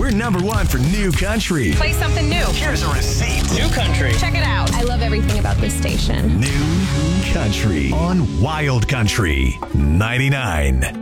We're #1 for new country. Play something new. Here's a receipt. New country. Check it out. I love everything about this station. New country on Wild Country 99.